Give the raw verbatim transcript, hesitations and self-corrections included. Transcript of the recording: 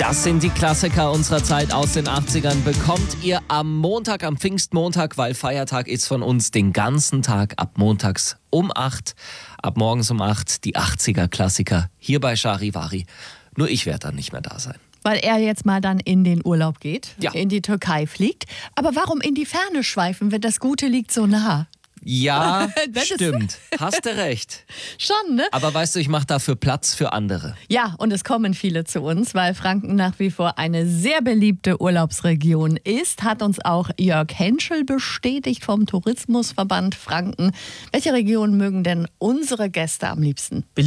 Das sind die Klassiker unserer Zeit aus den achtzigern. Bekommt ihr am Montag, am Pfingstmontag, weil Feiertag ist, von uns den ganzen Tag ab montags um acht, ab morgens um acht, die achtziger-Klassiker hier bei Charivari. Nur ich werde dann nicht mehr da sein. Weil er jetzt mal dann in den Urlaub geht, Ja. in die Türkei fliegt. Aber warum in die Ferne schweifen, wenn das Gute liegt so nah? Ja, Das ist- stimmt. Hast du recht. Schon, ne? Aber weißt du, ich mache dafür Platz für andere. Ja, und es kommen viele zu uns, weil Franken nach wie vor eine sehr beliebte Urlaubsregion ist, hat uns auch Jörg Henschel bestätigt vom Tourismusverband Franken. Welche Region mögen denn unsere Gäste am liebsten?